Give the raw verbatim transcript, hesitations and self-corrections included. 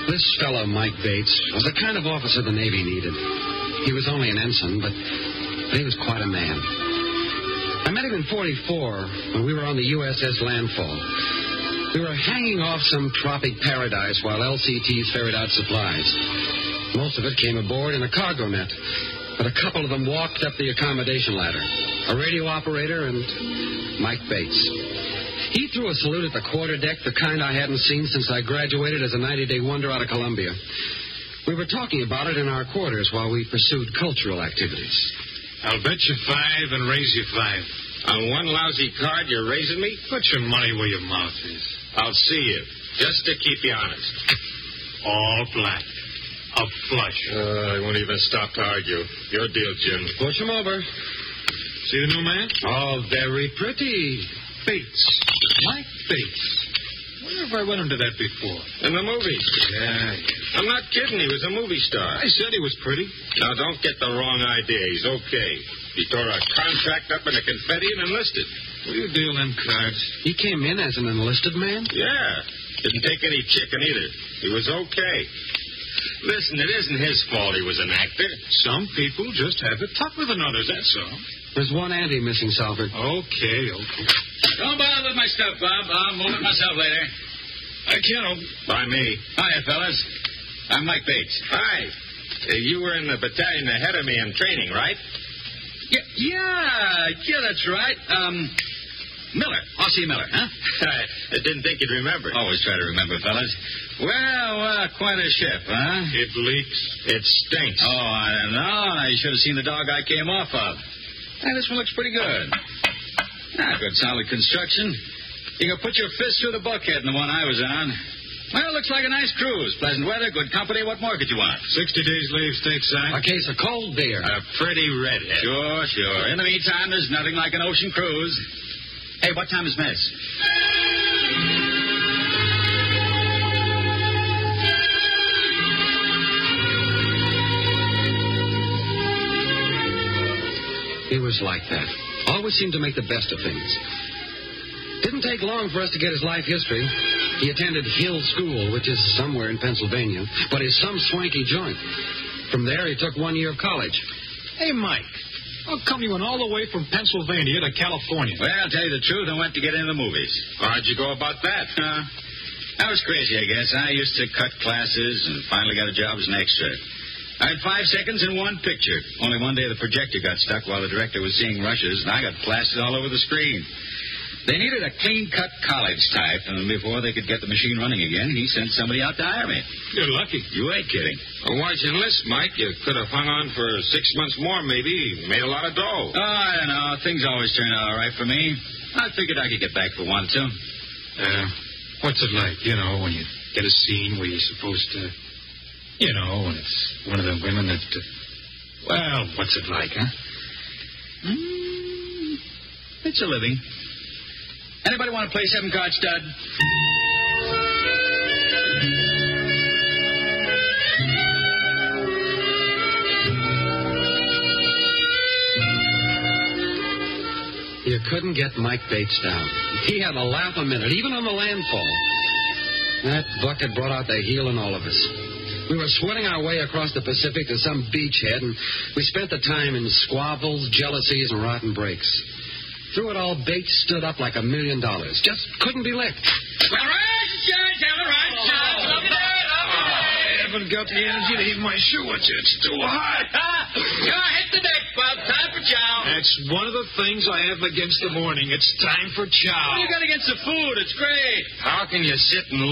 This fellow, Mike Bates, was the kind of officer the Navy needed. He was only an ensign, but he was quite a man. I met him in forty-four when we were on the U S S Landfall. We were hanging off some tropic paradise while L C Ts ferried out supplies. Most of it came aboard in a cargo net, but a couple of them walked up the accommodation ladder. A radio operator and Mike Bates. He threw a salute at the quarterdeck, the kind I hadn't seen since I graduated as a ninety-day wonder out of Columbia. We were talking about it in our quarters while we pursued cultural activities. I'll bet you five and raise you five. On one lousy card, you're raising me? Put your money where your mouth is. I'll see you, just to keep you honest. All black. A flush. Uh, I won't even stop to argue. Your deal, Jim. Push him over. See the new man? Oh, very pretty. Bates. Mike Bates. Where have I run into that before? In the movies. Yeah, yeah. I'm not kidding. He was a movie star. I said he was pretty. Now, don't get the wrong idea. He's okay. He tore a contract up in a confetti and enlisted. Will you deal them cards? He came in as an enlisted man? Yeah. Didn't take any chicken either. He was okay. Listen, it isn't his fault he was an actor. Some people just have it tougher than others, that's all. There's one ante missing, Salford. Okay, okay. Don't bother with my stuff, Bob. I'll move it myself later. I can't. By me. Hiya, fellas. I'm Mike Bates. Hi. Uh, you were in the battalion ahead of me in training, right? Yeah, yeah, yeah, that's right. Um, Miller. R C Miller, huh? I didn't think you'd remember. Always try to remember, fellas. Well, uh, quite a ship, huh? It leaks. It stinks. Oh, I don't know. You should have seen the dog I came off of. Hey, this one looks pretty good. Ah, good solid construction. You can put your fist through the bulkhead in the one I was on. Well, it looks like a nice cruise. Pleasant weather, good company. What more could you want? Sixty days leave stateside. A case of cold beer. A pretty redhead. Sure, sure. In the meantime, there's nothing like an ocean cruise. Hey, what time is mess? He was like that. Always seemed to make the best of things. Didn't take long for us to get his life history. He attended Hill School, which is somewhere in Pennsylvania, but is some swanky joint. From there, he took one year of college. Hey, Mike. How come you went all the way from Pennsylvania to California? Well, I'll tell you the truth. I went to get into the movies. How'd you go about that? Uh, I was crazy, I guess. I used to cut classes and finally got a job as an extra. I had five seconds in one picture. Only one day the projector got stuck while the director was seeing rushes, and I got plastered all over the screen. They needed a clean-cut college type, and before they could get the machine running again, he sent somebody out to hire me. You're lucky. You ain't kidding. Well, why'd you enlist, Mike? You could have hung on for six months more, maybe. Made a lot of dough. Oh, I don't know. Things always turn out all right for me. I figured I could get back for one, too. Uh, what's it like, you know, when you get a scene where you're supposed to, you know, when it's one of the women that, uh, well, what's it like, huh? Mm, it's a living. Anybody want to play seven card stud? You couldn't get Mike Bates down. He had a laugh a minute, even on the landfall. That bucket brought out the heel in all of us. We were sweating our way across the Pacific to some beachhead, and we spent the time in squabbles, jealousies, and rotten breaks. Through it all, Bates stood up like a million dollars. Just couldn't be licked. All right, Judge, all right, Judge. I haven't got the energy to heat my shoe. It's, it's too hot. Go hit the deck, Bob. Time for chow. That's one of the things I have against the morning. It's time for chow. What do you got against the food? It's great. How can you sit and